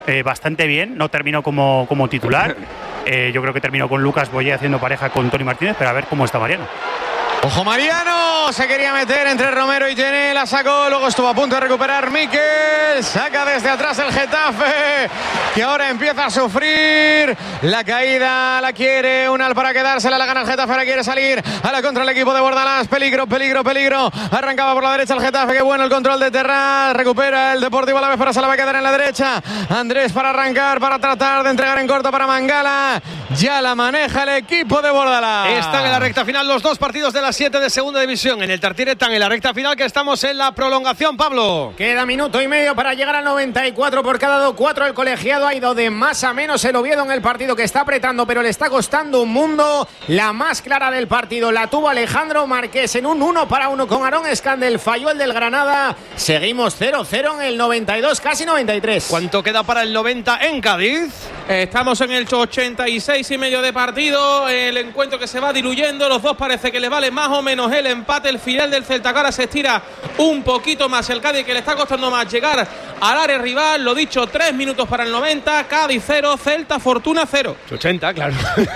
bastante bien, no terminó como titular. Yo creo que terminó con Lucas Boyé haciendo pareja con Toni Martínez, pero a ver cómo está Mariano. ¡Ojo Mariano! Se quería meter entre Romero y Gené, la sacó, luego estuvo a punto de recuperar Mikel, saca desde atrás el Getafe, que ahora empieza a sufrir la caída, la quiere Unal para quedársela, la gana el Getafe, ahora quiere salir a la contra el equipo de Bordalás, peligro, arrancaba por la derecha el Getafe, qué bueno el control de Terrat, recupera el Deportivo Alavés, pero se la va a quedar en la derecha, Andrés para arrancar, para tratar de entregar en corto para Mangala, ya la maneja el equipo de Bordalás. Están en la recta final los dos partidos de la 7 de segunda división. En el Tartiere están en la recta final, que estamos en la prolongación, Pablo. Queda minuto y medio para llegar al 94 por cada 4. El colegiado ha ido de más a menos el Oviedo en el partido, que está apretando, pero le está costando un mundo. La más clara del partido la tuvo Alejandro Marqués en un 1-1 con Aarón Escandel. Falló el del Granada. Seguimos 0-0 en el 92, casi 93. ¿Cuánto queda para el 90 en Cádiz? Estamos en el 86 y medio de partido. El encuentro que se va diluyendo. Los dos parece que le vale más o menos el empate. El final del Celta, que ahora se estira un poquito más. El Cádiz, que le está costando más llegar al área rival. Lo dicho, 3 minutos para el 90. Cádiz 0, Celta Fortuna 0. 80, claro.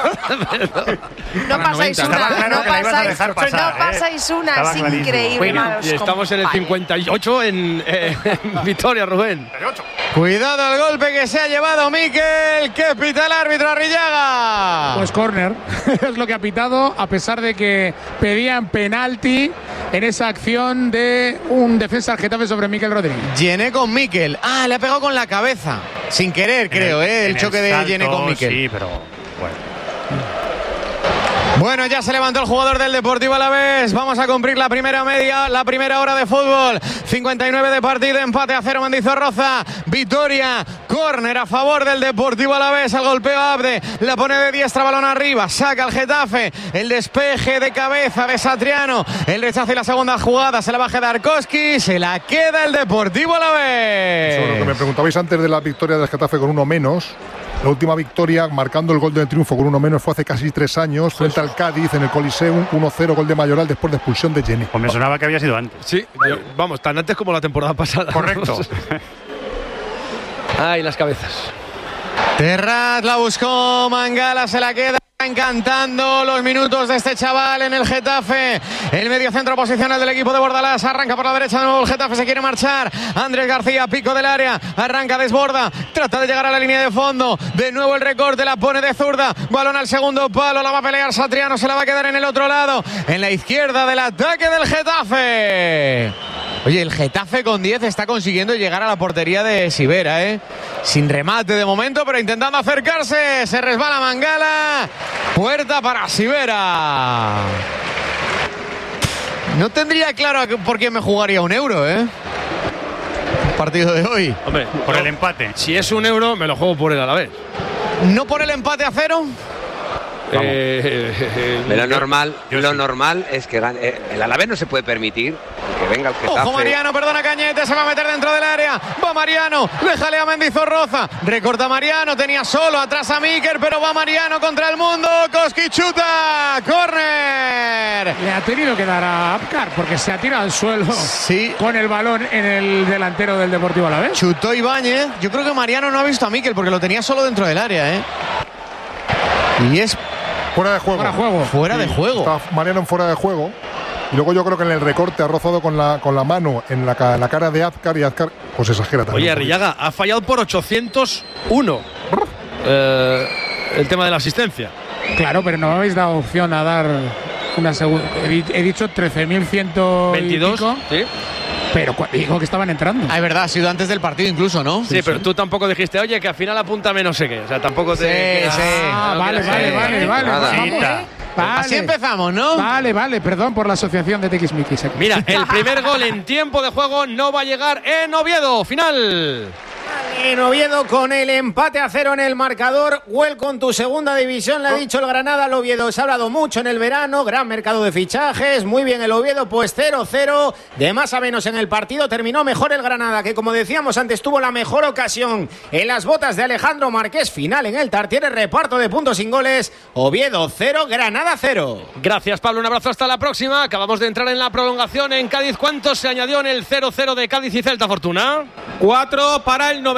No pasáis una, no pasáis una, es increíble. Bueno, y estamos en el 58 en Vitoria, Rubén. Cuidado al golpe que se ha llevado Mikel. ¿Qué pita el árbitro Arrillaga? Pues córner, es lo que ha pitado, a pesar de que pedían penalti en esa acción de un defensa del Getafe sobre Mikel Rodríguez. Gené con Mikel. Ah, le ha pegado con la cabeza. Sin querer, creo, el choque de Gené con Mikel. Sí, pero bueno. Bueno, ya se levantó el jugador del Deportivo Alavés. Vamos a cumplir la primera hora de fútbol. 59 de partido, empate a 0 Mendizorroza. Vitoria, córner a favor del Deportivo Alavés. Al golpeo Abde, la pone de diestra, balón arriba, saca el Getafe. El despeje de cabeza de Satriano. El rechazo y la segunda jugada se la va a quedar Koski. Se la queda el Deportivo Alavés. Sobre lo que me preguntabais antes de la victoria del Getafe con uno menos. La última victoria, marcando el gol del triunfo con uno menos, fue hace casi 3 años, frente al Cádiz en el Coliseum, 1-0, gol de Mayoral después de expulsión de Gené. Pues me sonaba que había sido antes. Sí, vamos, tan antes como la temporada pasada. Correcto. Ay, las cabezas. Terrat la buscó, Mangala se la queda. Encantando los minutos de este chaval en el Getafe. El mediocentro posicional del equipo de Bordalás. Arranca por la derecha de nuevo el Getafe, se quiere marchar. Andrés García, pico del área. Arranca, desborda. Trata de llegar a la línea de fondo. De nuevo el recorte, la pone de zurda. Balón al segundo palo, la va a pelear Satriano. Se la va a quedar en el otro lado. En la izquierda del ataque del Getafe. Oye, el Getafe con 10 está consiguiendo llegar a la portería de Sivera, sin remate de momento, pero intentando acercarse. Se resbala Mangala. Puerta para Sivera. No tendría claro por qué me jugaría un euro, partido de hoy. Hombre, por el empate. Si es un euro, me lo juego por el Alavés. ¿No por el empate a 0? Lo normal es que gane. El Alavés no se puede permitir que venga el Getafe. Ojo Mariano, perdona Cañete, se va a meter dentro del área. Va Mariano, le jalea a Mendizorroza. Recorta Mariano, tenía solo atrás a Mikel, pero va Mariano contra el mundo. Koski chuta, córner. Le ha tenido que dar a Apcar porque se ha tirado al suelo con el balón en el delantero del Deportivo Alavés. Chutó Ibáñez. Yo creo que Mariano no ha visto a Mikel porque lo tenía solo dentro del área, Y es fuera de juego. Fuera de juego. Está Mariano en fuera de juego. Y luego yo creo que en el recorte ha rozado con la mano en la cara de Azcar, y Azcar pues exagera también. Oye, Arrillaga ha fallado por 801 el tema de la asistencia. Claro, pero no me habéis dado opción a dar una segunda. He dicho 13.122. Sí. Pero dijo que estaban entrando. Es verdad, ha sido antes del partido incluso, ¿no? Sí, pero tú tampoco dijiste, oye, que al final apúntame no sé qué. O sea, tampoco te... Vale. Así empezamos, ¿no? Vale, perdón por la asociación de Tiquismiquis. Mira, el primer gol en tiempo de juego no va a llegar en Oviedo. Final. En Oviedo con el empate a 0 en el marcador. Welcome tu segunda división, le ha dicho el Granada al Oviedo. Se ha hablado mucho en el verano, gran mercado de fichajes, muy bien el Oviedo, pues 0-0, de más a menos en el partido. Terminó mejor el Granada, que como decíamos antes tuvo la mejor ocasión en las botas de Alejandro Marqués. Final en el Tartiere, reparto de puntos sin goles. Oviedo 0, Granada 0. Gracias, Pablo, un abrazo, hasta la próxima. Acabamos de entrar en la prolongación en Cádiz. ¿Cuánto se añadió en el 0-0 de Cádiz y Celta, Fortuna? 4 para el 90.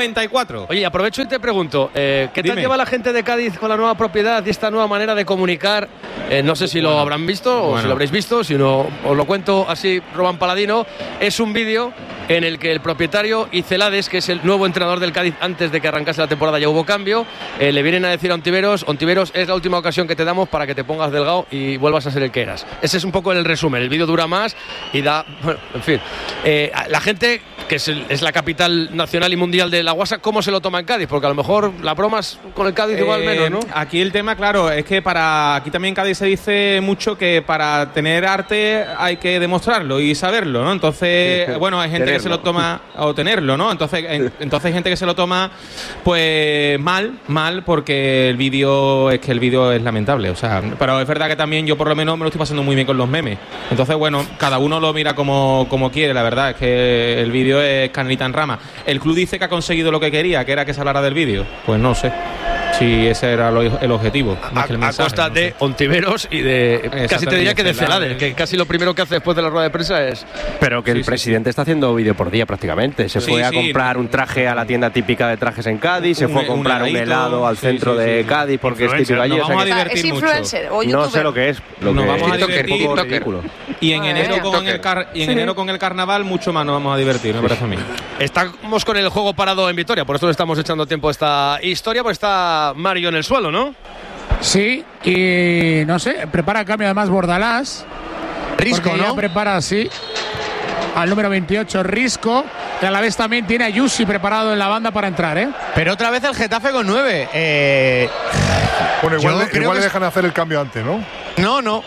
94. Oye, aprovecho y te pregunto, ¿qué tal lleva la gente de Cádiz con la nueva propiedad y esta nueva manera de comunicar? No sé si lo habrán visto o si lo habréis visto, si no, os lo cuento así, Román Paladino. Es un vídeo en el que el propietario y Celades, que es el nuevo entrenador del Cádiz antes de que arrancase la temporada, ya hubo cambio, le vienen a decir a Ontiveros, es la última ocasión que te damos para que te pongas delgado y vuelvas a ser el que eras. Ese es un poco el resumen. El vídeo dura más y da, bueno, en fin. La gente, que es la capital nacional y mundial de la guasa, ¿cómo se lo toma en Cádiz? Porque a lo mejor la bromas con el Cádiz igual menos, ¿no? Aquí el tema, claro, es que aquí también en Cádiz se dice mucho que para tener arte hay que demostrarlo y saberlo, ¿no? Entonces, bueno, hay gente que se lo toma, o tenerlo, ¿no? Entonces hay gente que se lo toma pues mal, porque el vídeo es lamentable, o sea, pero es verdad que también yo por lo menos me lo estoy pasando muy bien con los memes. Entonces, bueno, cada uno lo mira como quiere, la verdad es que el vídeo es canelita en rama. El club dice que ha conseguido lo que quería, que era que se hablara del vídeo. Pues no sé si ese era el objetivo. A costa de Ontiveros y de, casi te diría que de Celades, que casi lo primero que hace después de la rueda de prensa es... Pero que el presidente está haciendo vídeo por día prácticamente. Se fue a comprar un traje a la tienda típica de trajes en Cádiz, se fue a comprar un helado al centro de Cádiz porque es típico allí. Nos vamos a divertir ¿es influencer o youtuber? No sé lo que es. Nos vamos a divertir. Y en enero con el carnaval mucho más nos vamos a divertir, me parece a mí. Estamos con el juego parado en Vitoria, por eso le estamos echando tiempo a esta historia, pues está Mario en el suelo, ¿no? Sí, y no sé, prepara el cambio además Bordalás. Risco, ¿no? Prepara, sí, al número 28, Risco. Y a la vez también tiene a Yusi preparado en la banda para entrar, ¿eh? Pero otra vez el Getafe con 9. Bueno, igual le dejan hacer el cambio antes, ¿no? No. ¿No?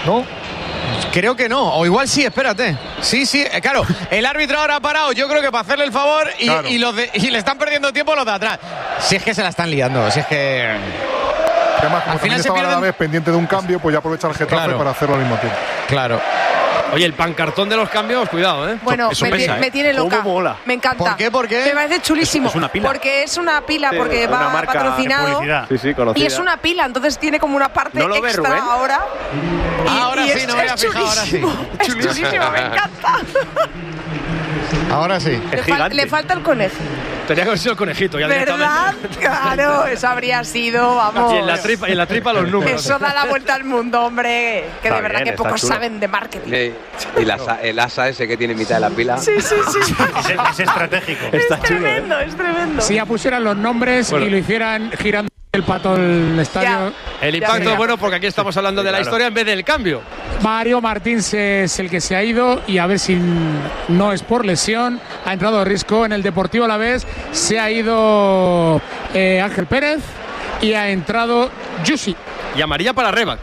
Creo que no, o igual sí, espérate. Sí, claro, el árbitro ahora ha parado, yo creo que para hacerle el favor y le están perdiendo tiempo los de atrás. Si es que se la están liando, si es que... Además, como al final se pierden... a la vez pendiente de un cambio, pues ya aprovecha el Getafe para hacerlo al mismo tiempo. Claro. Oye, el pancartón de los cambios, cuidado, ¿eh? Bueno, me tiene loca. Me encanta. ¿Por qué? Me parece chulísimo. Es una pila. Porque es una pila, porque va patrocinado. Sí, conocida. Y es una pila, entonces tiene como una parte extra ahora. Ahora sí, no me había fijado, ahora sí. Chulísimo, me encanta. Ahora sí. Le falta el conejo. Tenía que haber sido el conejito, ya ¿verdad? Claro, eso habría sido, vamos. Y en la tripa los números. Eso da la vuelta al mundo, hombre. Que está de verdad bien, que pocos saben de marketing. Y el asa ese que tiene mitad de la pila. Sí. Es estratégico. Es tremendo, es tremendo. Si ya pusieran los nombres y lo hicieran girando el pato del estadio. El impacto es bueno porque aquí estamos hablando de la historia en vez del cambio. Mario Martins es el que se ha ido y a ver si no es por lesión. Ha entrado Risco en el Deportivo Alavés. Se ha ido Ángel Pérez y ha entrado Yusi. Y amarilla para Rebac.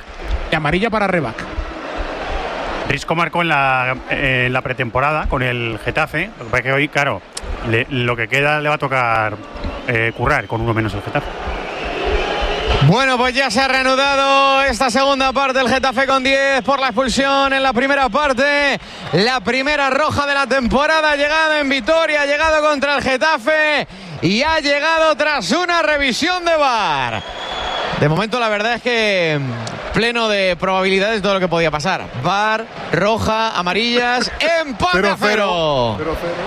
Risco marcó en la pretemporada con el Getafe. Lo que pasa es que hoy, claro, lo que queda le va a tocar currar con uno menos el Getafe. Bueno, pues ya se ha reanudado esta segunda parte. El Getafe con 10 por la expulsión en la primera parte. La primera roja de la temporada ha llegado en Vitoria, ha llegado contra el Getafe y ha llegado tras una revisión de VAR. De momento la verdad es que pleno de probabilidades todo lo que podía pasar. VAR, roja, amarillas, empate a 0.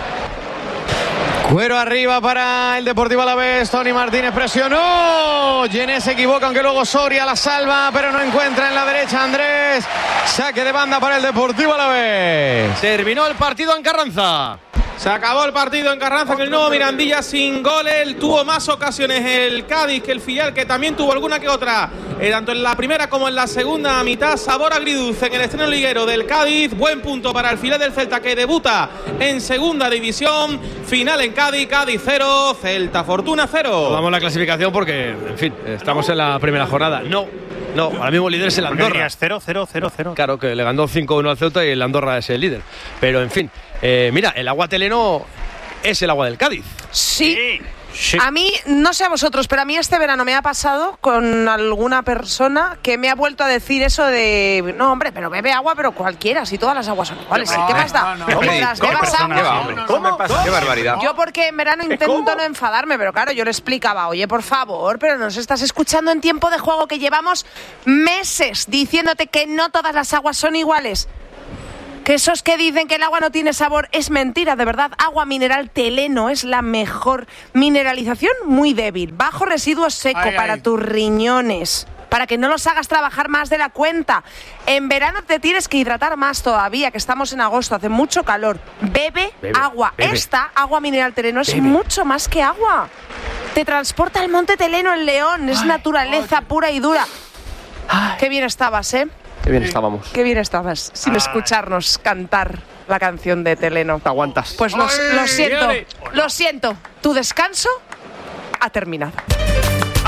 Cuero arriba para el Deportivo Alavés. Tony Martínez presionó. Gené se equivoca, aunque luego Soria la salva, pero no encuentra en la derecha Andrés. Saque de banda para el Deportivo Alavés. Terminó el partido en Carranza. Se acabó el partido en Carranza en el nuevo Mirandilla sin goles. Tuvo más ocasiones el Cádiz que el filial, que también tuvo alguna que otra. Tanto en la primera como en la segunda mitad. Sabor agridulce en el estreno liguero del Cádiz. Buen punto para el filial del Celta, que debuta en segunda división. Final en Cádiz. Cádiz 0, Celta Fortuna 0. Vamos a la clasificación porque, en fin, estamos en la primera jornada. No, ahora mismo líder es el Andorra. 0-0-0-0. Claro, que le ganó 5-1 al Ceuta y el Andorra es el líder. Pero, en fin, mira, el agua teleno es el agua del Cádiz. Sí. A mí, no sé a vosotros, pero a mí este verano me ha pasado con alguna persona que me ha vuelto a decir eso de no, hombre, pero bebe agua, pero cualquiera, si todas las aguas son iguales. ¿Qué más da? ¿Cómo? Qué barbaridad. Yo porque en verano intento no enfadarme, pero claro, yo le explicaba, oye, por favor, pero nos estás escuchando en tiempo de juego, que llevamos meses diciéndote que no todas las aguas son iguales. Que esos que dicen que el agua no tiene sabor es mentira, de verdad. Agua mineral Teleno es la mejor. Mineralización muy débil, bajo residuo seco para tus riñones, para que no los hagas trabajar más de la cuenta. En verano te tienes que hidratar más todavía, que estamos en agosto, hace mucho calor. Bebe agua. Esta agua mineral Teleno es mucho más que agua. Te transporta al Monte Teleno en León, es naturaleza pura y dura. Qué bien estabas, ¿eh? Qué bien estábamos. Qué bien estabas, sin escucharnos cantar la canción de Teleno. Te aguantas. Pues lo siento, tu descanso ha terminado.